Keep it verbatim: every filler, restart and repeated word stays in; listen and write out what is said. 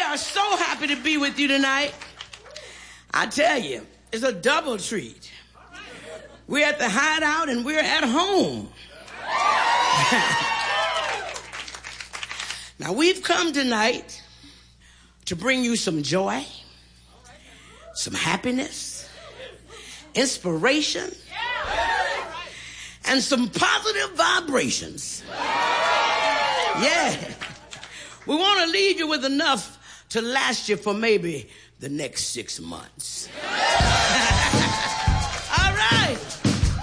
are so happy to be with you tonight. I tell you, it's a double treat. We're at the Hideout and we're at home. Now, we've come tonight to bring you some joy, some happiness, inspiration, and some positive vibrations. Yeah. We want to leave you with enough to last you for maybe the next six months.